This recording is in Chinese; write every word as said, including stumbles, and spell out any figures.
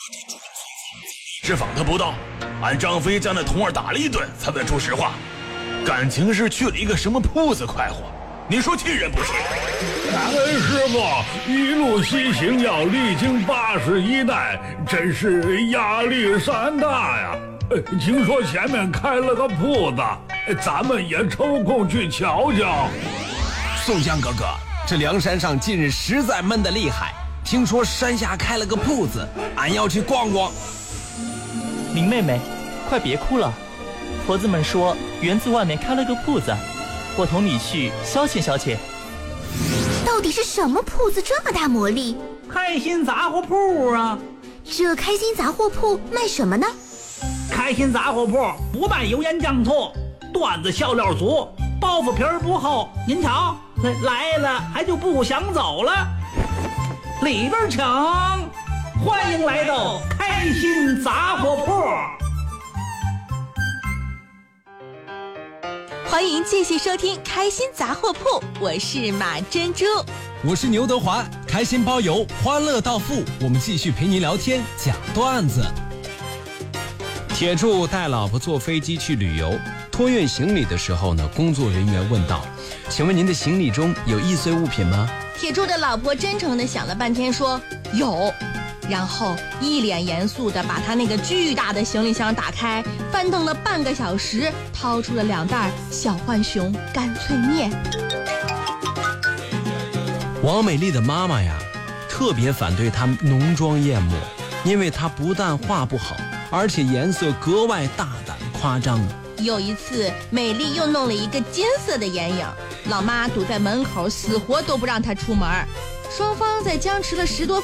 是访他不到，俺张飞将那童儿打了一顿，才问出实话。感情是去了一个什么铺子快活，你说气人不气？ 哎，师傅，一路西行要历经八十一代，真是压力山大呀。听说前面开了个铺子，咱们也抽空去瞧瞧。 宋江哥哥，这梁山上近日实在闷得厉害，听说山下开了个铺子，俺要去逛逛。 林妹妹，快别哭了，婆子们说园子外面开了个铺子，我同你去消遣消遣。 到底是什么铺子这么大魔力？ 开心杂货铺啊！ 这开心杂货铺卖什么呢？ 开心杂货铺不卖油盐酱醋，段子笑料足，包袱皮儿不厚。您瞧，来了还就不想走了。里边请，欢迎来到开心杂货铺。 欢迎继续收听开心杂货铺，我是马珍珠， 我是牛德华，开心包邮，欢乐到付，我们继续陪您聊天讲段子。铁柱带老婆坐飞机去旅游，托运行李的时候呢，工作人员问道：请问您的行李中有易碎物品吗？ 铁柱的老婆真诚地想了半天说有，然后一脸严肃地把他那个巨大的行李箱打开，翻腾了半个小时，掏出了两袋小浣熊干脆面。 王美丽的妈妈呀，特别反对她浓妆艳抹，因为她不但画不好，而且颜色格外大胆夸张。 有一次，美丽又弄了一个金色的眼影，老妈堵在门口，死活都不让她出门。双方在僵持了十多